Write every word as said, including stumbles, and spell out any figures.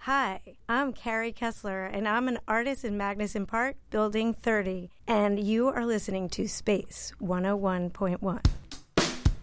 Hi, I'm Carrie Kessler, and I'm an artist in Magnuson Park, Building thirty, and you are listening to Space one oh one point one.